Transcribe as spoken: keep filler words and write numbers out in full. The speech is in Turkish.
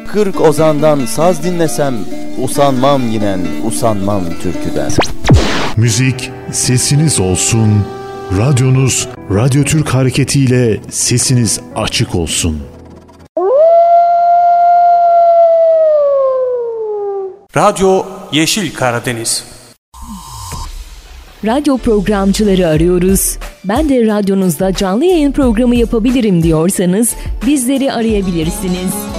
kırk ozandan saz dinlesem, usanmam yinen, usanmam türküden. Müzik sesiniz olsun, radyonuz Radyo Türk hareketiyle sesiniz açık olsun. Radyo Yeşil Karadeniz. Radyo programcıları arıyoruz. Ben de radyonuzda canlı yayın programı yapabilirim diyorsanız bizleri arayabilirsiniz.